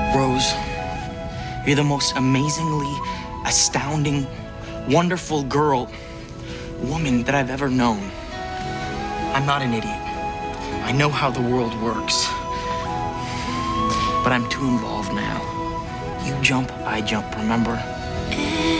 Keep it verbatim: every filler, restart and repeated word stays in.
Rose, you're the most amazingly astounding, wonderful girl, woman that I've ever known. I'm not an idiot. I know how the world works. But I'm too involved now. You jump, I jump, remember?